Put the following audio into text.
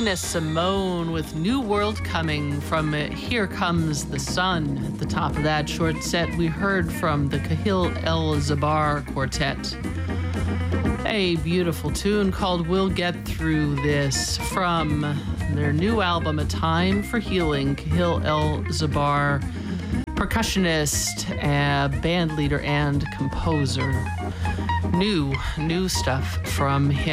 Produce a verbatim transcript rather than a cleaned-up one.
Nina Simone with New World Coming from Here Comes the Sun. At the top of that short set, we heard from the Kahil El Zabar Quartet. A beautiful tune called We'll Get Through This from their new album, A Time for Healing. Kahil El Zabar, percussionist, uh, band leader, and composer. New, new stuff from him.